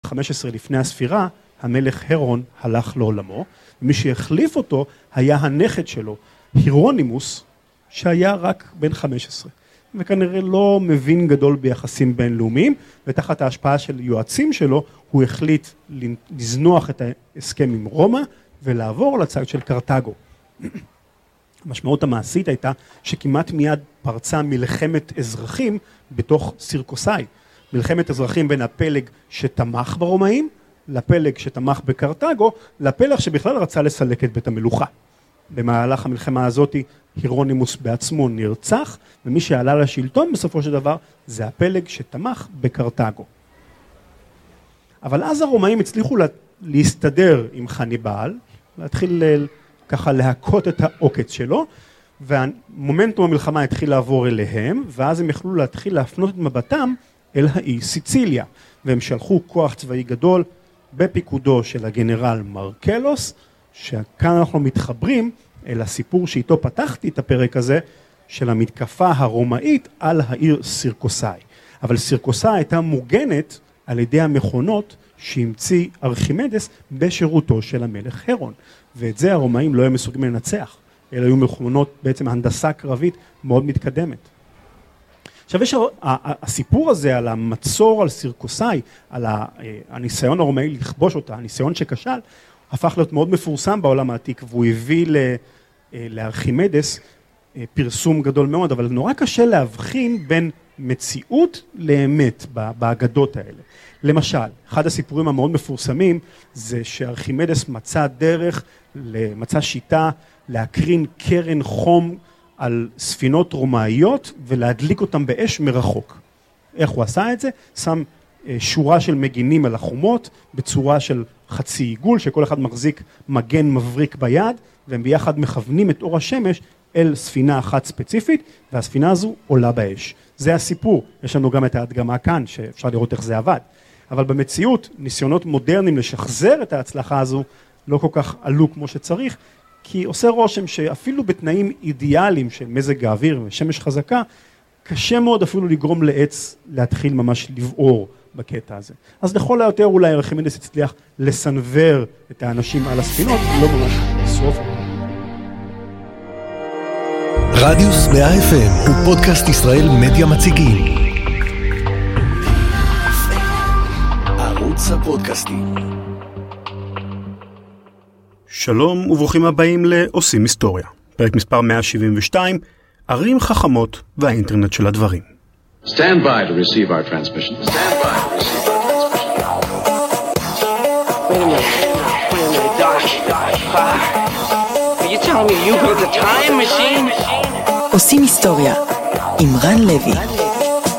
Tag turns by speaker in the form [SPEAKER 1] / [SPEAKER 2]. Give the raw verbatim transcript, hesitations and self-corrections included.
[SPEAKER 1] חמש עשרה לפני הספירה, המלך הרון הלך לעולמו, ומי שהחליף אותו היה הנכד שלו, הירונימוס, שהיה רק בן חמש עשרה. וכנראה לא מבין גדול ביחסים בינלאומיים, ותחת ההשפעה של יועצים שלו, הוא החליט לזנוח את ההסכם עם רומא, ולעבור לצד של קרתגו. המשמעות המעשית הייתה שכמעט מיד פרצה מלחמת אזרחים בתוך סירקוסאי. מלחמת אזרחים בין הפלג שתמך ברומאים, לפלג שתמך בקרתגו, לפלג שבכלל רצה לסלק את בית המלוכה. במהלך המלחמה הזאת הירונימוס בעצמו נרצח, ומי שעלה לשלטון בסופו של דבר זה הפלג שתמך בקרתגו. אבל אז הרומאים הצליחו להסתדר עם חניבעל, להתחיל ככה להכות את העוקץ שלו, והמומנטום המלחמה התחיל לעבור אליהם, ואז הם יכלו להתחיל להפנות את מבטם אל האי סיציליה, והם שלחו כוח צבאי גדול בפיקודו של הגנרל מרקלוס, שכאן אנחנו מתחברים אל הסיפור שאיתו פתחתי את הפרק הזה, של המתקפה הרומאית על העיר סירקוסאי. אבל סירקוסאי הייתה מוגנת על ידי המכונות שהמציא ארכימדס בשירותו של המלך הרון. ואת זה הרומאים לא היו מסוגלים לנצח, אלא היו מכונות בעצם הנדסה קרבית מאוד מתקדמת. עכשיו יש הסיפור הזה על המצור על סירקוסאי, על הניסיון הרומאי לכבוש אותה, הניסיון שכשל, הפך להיות מאוד מפורסם בעולם העתיק, והוא הביא לארכימדס פרסום גדול מאוד, אבל נורא קשה להבחין בין מציאות לאמת באגדות האלה. למשל, אחד הסיפורים המאוד מפורסמים זה שארכימדס מצא דרך, מצא שיטה להקרין קרן חום על ספינות רומאיות ולהדליק אותם באש מרחוק. איך הוא עשה את זה? שם שורה של מגינים על החומות בצורה של חצי עיגול, שכל אחד מחזיק מגן מבריק ביד, והם ביחד מכוונים את אור השמש אל ספינה אחת ספציפית, והספינה הזו עולה באש. זה הסיפור. יש לנו גם את ההדגמה כאן, שאפשר לראות איך זה עבד. אבל במציאות, ניסיונות מודרניים לשחזר את ההצלחה הזו, לא כל כך עלו כמו שצריך, כי עושה רושם שאפילו בתנאים אידיאליים של מזג האוויר ושמש חזקה, קשה מאוד אפילו לגרום לעץ להתחיל ממש לבעור בקטע הזה. אז לכל היותר אולי ארכימדס הצליח לסנבר את האנשים על הספינות, לא ממש לשרוף אותם.
[SPEAKER 2] רדיוס מאה אף אם הוא פודקאסט ישראל מדיה מציגים. ערוץ הפודקאסטים.
[SPEAKER 1] שלום וברוכים הבאים לעושים היסטוריה. פרק מספר מאה שבעים ושתיים, ערים חכמות והאינטרנט של הדברים.
[SPEAKER 3] Stand by to receive our transmission. Stand by to receive our transmission.
[SPEAKER 4] Wait a minute. Wait a minute, Doc. Are you telling me you built a time machine?
[SPEAKER 5] עושים היסטוריה עם רן לוי.